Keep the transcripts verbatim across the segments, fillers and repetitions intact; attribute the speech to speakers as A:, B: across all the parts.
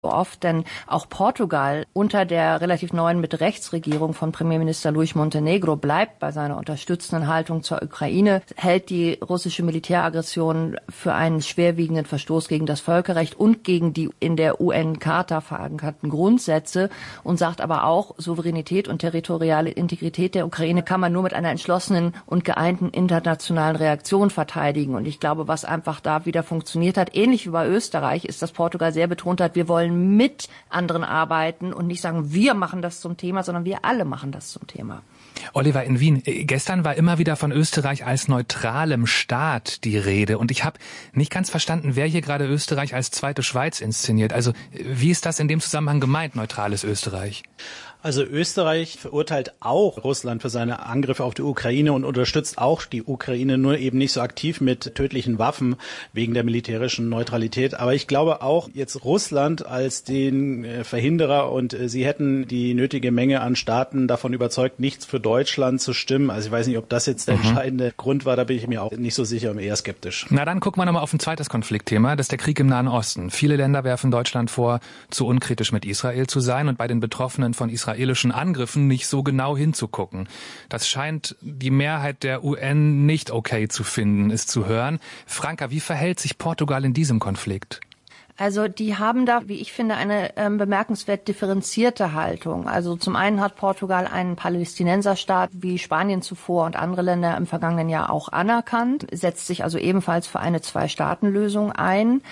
A: oft, denn auch Portugal unter der relativ neuen Mitte-Rechts-Regierung von Premierminister Luis Montenegro bleibt bei seiner unterstützenden Haltung zur Ukraine, hält die russische Militäraggression für einen schwerwiegenden Verstoß gegen das Völkerrecht und gegen die in der U N-Charta verankerten Grundsätze und sagt aber auch, Souveränität und territoriale Integrität der Ukraine kann man nur mit einer entschlossenen und geeinten internationalen Reaktion verteidigen. Und ich glaube, was einfach da wieder funktioniert hat, ähnlich wie bei Österreich, ist, dass Portugal sehr betont hat, wir wollen mit anderen arbeiten und nicht sagen, wir machen das zum Thema, sondern wir alle machen das zum Thema.
B: Oliver, in Wien, gestern war immer wieder von Österreich als neutralem Staat die Rede und ich habe nicht ganz verstanden, wer hier gerade Österreich als zweite Schweiz inszeniert. Also wie ist das in dem Zusammenhang gemeint, neutrales Österreich?
C: Also Österreich verurteilt auch Russland für seine Angriffe auf die Ukraine und unterstützt auch die Ukraine, nur eben nicht so aktiv mit tödlichen Waffen wegen der militärischen Neutralität. Aber ich glaube auch jetzt Russland als den Verhinderer und sie hätten die nötige Menge an Staaten davon überzeugt, nichts für Deutschland zu stimmen. Also ich weiß nicht, ob das jetzt der mhm. entscheidende Grund war, da bin ich mir auch nicht so sicher und eher skeptisch.
B: Na dann gucken wir nochmal auf ein zweites Konfliktthema, das ist der Krieg im Nahen Osten. Viele Länder werfen Deutschland vor, zu unkritisch mit Israel zu sein und bei den Betroffenen von Israel israelischen Angriffen nicht so genau hinzugucken. Das scheint die Mehrheit der U N nicht okay zu finden, ist zu hören. Franka, wie verhält sich Portugal in diesem Konflikt?
A: Also die haben da, wie ich finde, eine ähm, bemerkenswert differenzierte Haltung. Also zum einen hat Portugal einen Palästinenserstaat wie Spanien zuvor und andere Länder im vergangenen Jahr auch anerkannt, setzt sich also ebenfalls für eine Zwei-Staaten-Lösung ein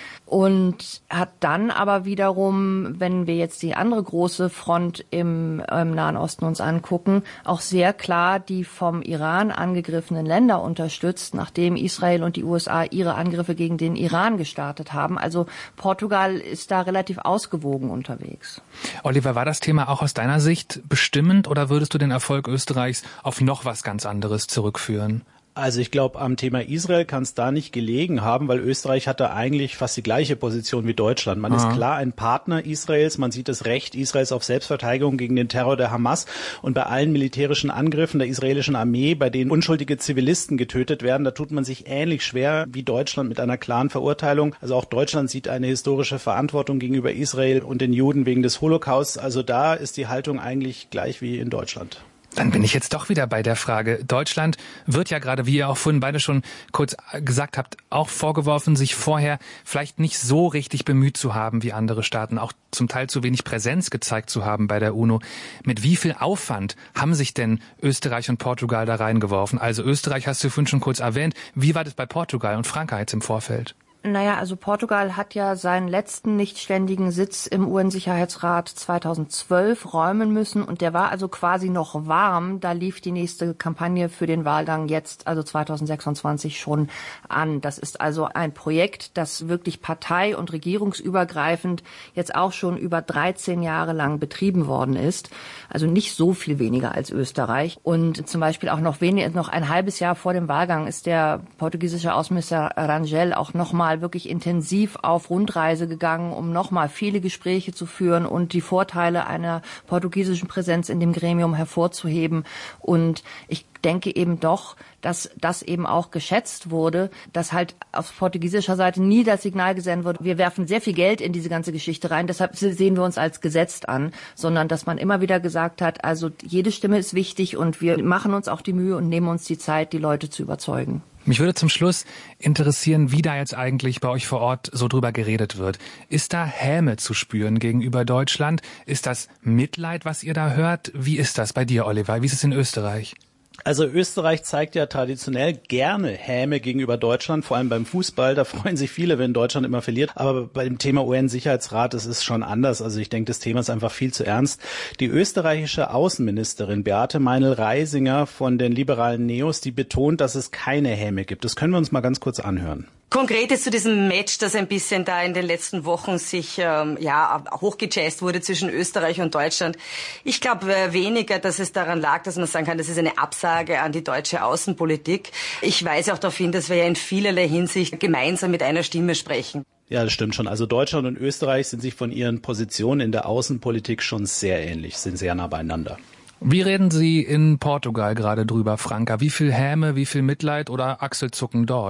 A: und hat dann aber wiederum, wenn wir jetzt die andere große Front im, im Nahen Osten uns angucken, auch sehr klar die vom Iran angegriffenen Länder unterstützt, nachdem Israel und die U S A ihre Angriffe gegen den Iran gestartet haben. Also Portugal ist da relativ ausgewogen unterwegs.
B: Oliver, war das Thema auch aus deiner Sicht bestimmend oder würdest du den Erfolg Österreichs auf noch was ganz anderes zurückführen?
C: Also ich glaube, am Thema Israel kann es da nicht gelegen haben, weil Österreich hatte eigentlich fast die gleiche Position wie Deutschland. Man Aha. ist klar ein Partner Israels, man sieht das Recht Israels auf Selbstverteidigung gegen den Terror der Hamas und bei allen militärischen Angriffen der israelischen Armee, bei denen unschuldige Zivilisten getötet werden, da tut man sich ähnlich schwer wie Deutschland mit einer klaren Verurteilung. Also auch Deutschland sieht eine historische Verantwortung gegenüber Israel und den Juden wegen des Holocausts. Also da ist die Haltung eigentlich gleich wie in Deutschland.
B: Dann bin ich jetzt doch wieder bei der Frage. Deutschland wird ja gerade, wie ihr auch vorhin beide schon kurz gesagt habt, auch vorgeworfen, sich vorher vielleicht nicht so richtig bemüht zu haben wie andere Staaten, auch zum Teil zu wenig Präsenz gezeigt zu haben bei der UNO. Mit wie viel Aufwand haben sich denn Österreich und Portugal da reingeworfen? Also Österreich hast du vorhin schon kurz erwähnt. Wie war das bei Portugal und Frankreich jetzt im Vorfeld?
A: Naja, also Portugal hat ja seinen letzten nichtständigen Sitz im U N-Sicherheitsrat zweitausendzwölf räumen müssen und der war also quasi noch warm. Da lief die nächste Kampagne für den Wahlgang jetzt, also zweitausendsechsundzwanzig, schon an. Das ist also ein Projekt, das wirklich partei- und regierungsübergreifend jetzt auch schon über dreizehn Jahre lang betrieben worden ist. Also nicht so viel weniger als Österreich. Und zum Beispiel auch noch weniger, noch ein halbes Jahr vor dem Wahlgang ist der portugiesische Außenminister Rangel auch noch mal wirklich intensiv auf Rundreise gegangen, um nochmal viele Gespräche zu führen und die Vorteile einer portugiesischen Präsenz in dem Gremium hervorzuheben. Und ich denke eben doch, dass das eben auch geschätzt wurde, dass halt auf portugiesischer Seite nie das Signal gesendet wurde, wir werfen sehr viel Geld in diese ganze Geschichte rein, deshalb sehen wir uns als gesetzt an, sondern dass man immer wieder gesagt hat, also jede Stimme ist wichtig und wir machen uns auch die Mühe und nehmen uns die Zeit, die Leute zu überzeugen.
B: Mich würde zum Schluss interessieren, wie da jetzt eigentlich bei euch vor Ort so drüber geredet wird. Ist da Häme zu spüren gegenüber Deutschland? Ist das Mitleid, was ihr da hört? Wie ist das bei dir, Oliver? Wie ist es in Österreich?
C: Also Österreich zeigt ja traditionell gerne Häme gegenüber Deutschland, vor allem beim Fußball. Da freuen sich viele, wenn Deutschland immer verliert. Aber bei dem Thema U N-Sicherheitsrat, das ist schon anders. Also ich denke, das Thema ist einfach viel zu ernst. Die österreichische Außenministerin Beate Meinl-Reisinger von den liberalen Neos, die betont, dass es keine Häme gibt. Das können wir uns mal ganz kurz anhören.
D: Konkret ist zu diesem Match, das ein bisschen da in den letzten Wochen sich ähm, ja hochgejazzt wurde zwischen Österreich und Deutschland. Ich glaube äh, weniger, dass es daran lag, dass man sagen kann, das ist eine Absage an die deutsche Außenpolitik. Ich weise auch darauf hin, dass wir ja in vielerlei Hinsicht gemeinsam mit einer Stimme sprechen.
C: Ja, das stimmt schon. Also Deutschland und Österreich sind sich von ihren Positionen in der Außenpolitik schon sehr ähnlich, sind sehr nah beieinander.
B: Wie reden Sie in Portugal gerade drüber, Franka? Wie viel Häme, wie viel Mitleid oder Achselzucken dort?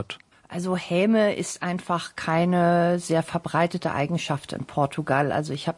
A: Also Häme ist einfach keine sehr verbreitete Eigenschaft in Portugal. Also ich habe